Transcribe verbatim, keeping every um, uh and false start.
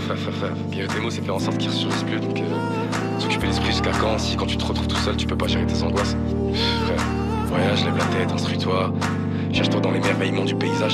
frère, frère, frère. Guérir tes mots, c'est faire en sorte qu'ils ressurgissent plus. Donc, euh, s'occuper l'esprit jusqu'à quand? Si quand tu te retrouves tout seul, tu peux pas gérer tes angoisses. Pff, frère, voyage, lève la tête, instruis-toi. Cherche-toi dans l'émerveillement du paysage.